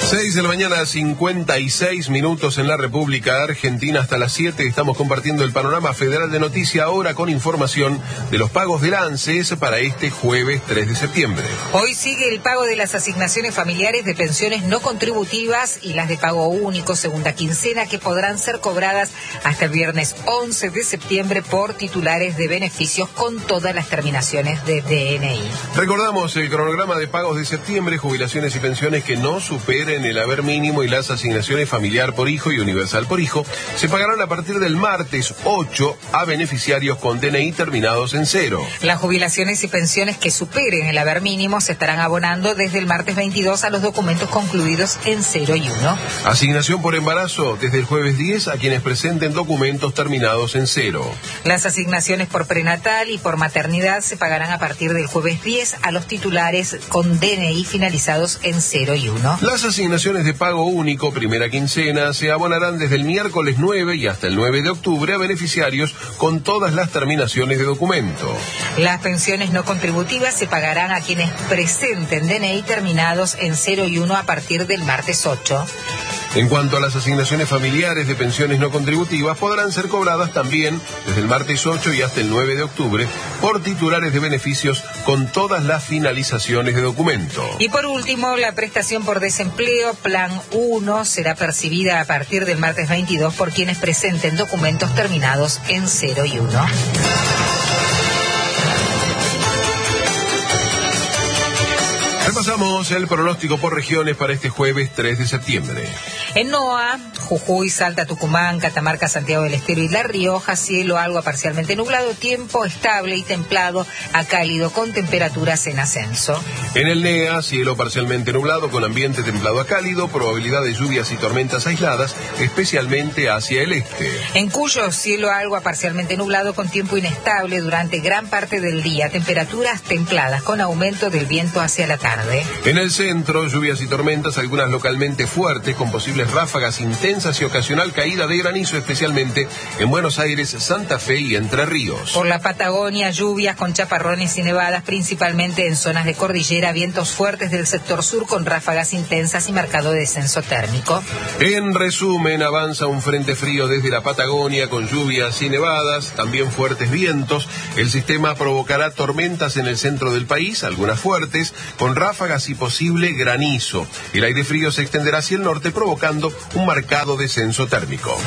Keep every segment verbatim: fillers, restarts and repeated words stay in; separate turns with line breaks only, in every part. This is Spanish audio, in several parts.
seis de la mañana, cincuenta y seis minutos en la República Argentina. Hasta las siete estamos compartiendo el panorama federal de noticia, ahora con información de los pagos del ANSES para este jueves tres de septiembre.
Hoy sigue el pago de las asignaciones familiares de pensiones no contributivas y las de pago único segunda quincena, que podrán ser cobradas hasta el viernes once de septiembre por titulares de beneficios con todas las terminaciones de D N I.
Recordamos el cronograma de pagos de septiembre: jubilaciones y pensiones que no superen el haber mínimo y las asignaciones familiar por hijo y universal por hijo se pagarán a partir del martes ocho a beneficiarios con D N I terminados en cero.
Las jubilaciones y pensiones que superen el haber mínimo se estarán abonando desde el martes veintidós a los documentos concluidos en cero y uno.
Asignación por embarazo desde el jueves diez a quienes presenten documentos terminados en cero.
Las asignaciones por prenatal y por maternidad se pagarán a partir del jueves diez a los titulares con D N I finalizados en cero y uno.
Las asignaciones de pago único primera quincena se abonarán desde el miércoles nueve y hasta el nueve de octubre a beneficiarios con todas las terminaciones de documento.
Las pensiones no contributivas se pagarán a quienes presenten D N I terminados en cero y uno a partir del martes ocho.
En cuanto a las asignaciones familiares de pensiones no contributivas, podrán ser cobradas también desde el martes ocho y hasta el nueve de octubre por titulares de beneficios con todas las finalizaciones de documento.
Y por último, la prestación por desempleo Plan uno será percibida a partir del martes veintidós por quienes presenten documentos terminados en cero y uno.
Repasamos el pronóstico por regiones para este jueves tres de septiembre.
En NOA, Jujuy, Salta, Tucumán, Catamarca, Santiago del Estero y La Rioja, cielo algo parcialmente nublado, tiempo estable y templado a cálido con temperaturas en ascenso.
En el NEA, cielo parcialmente nublado con ambiente templado a cálido, probabilidad de lluvias y tormentas aisladas, especialmente hacia el este.
En Cuyo, cielo algo parcialmente nublado con tiempo inestable durante gran parte del día, temperaturas templadas con aumento del viento hacia la tarde.
En el centro, lluvias y tormentas, algunas localmente fuertes, con posibles ráfagas intensas y ocasional caída de granizo, especialmente en Buenos Aires, Santa Fe y Entre Ríos.
Por la Patagonia, lluvias con chaparrones y nevadas, principalmente en zonas de cordillera, vientos fuertes del sector sur con ráfagas intensas y marcado descenso térmico.
En resumen, avanza un frente frío desde la Patagonia con lluvias y nevadas, también fuertes vientos. El sistema provocará tormentas en el centro del país, algunas fuertes, con ráfagas y posible granizo. El aire frío se extenderá hacia el norte, provocando un marcado descenso térmico.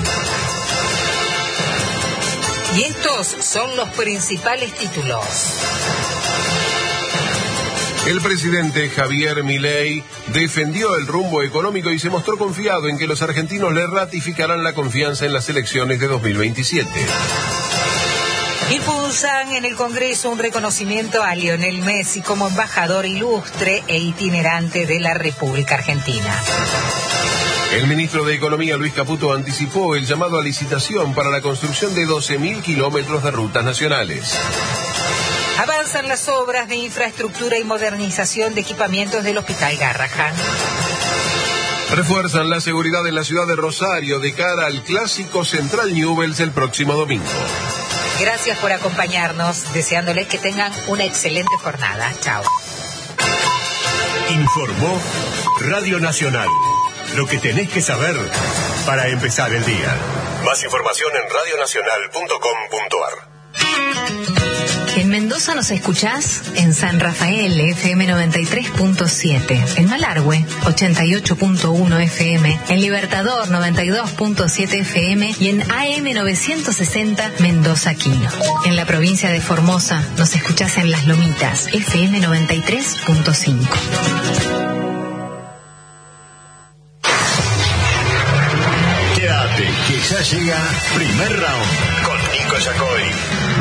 Y estos son los principales títulos.
El presidente Javier Milei defendió el rumbo económico y se mostró confiado en que los argentinos le ratificarán la confianza en las elecciones de dos mil veintisiete.
Impulsan en el Congreso un reconocimiento a Lionel Messi como embajador ilustre e itinerante de la República Argentina.
El ministro de Economía, Luis Caputo, anticipó el llamado a licitación para la construcción de doce mil kilómetros de rutas nacionales.
Avanzan las obras de infraestructura y modernización de equipamientos del Hospital Garrahan.
Refuerzan la seguridad en la ciudad de Rosario de cara al clásico Central Newell's el próximo domingo.
Gracias por acompañarnos, deseándoles que tengan una excelente jornada. Chao.
Informó Radio Nacional. Lo que tenés que saber para empezar el día. Más información en radio nacional punto com punto ar.
En Mendoza nos escuchás en San Rafael, F M noventa y tres punto siete, en Malargüe, ochenta y ocho punto uno F M, en Libertador, noventa y dos punto siete F M y en A M novecientos sesenta Mendoza Quino. En la provincia de Formosa nos escuchás en Las Lomitas, F M noventa y tres punto cinco.
Quédate, que ya llega Primer Round con Nico Yacoy.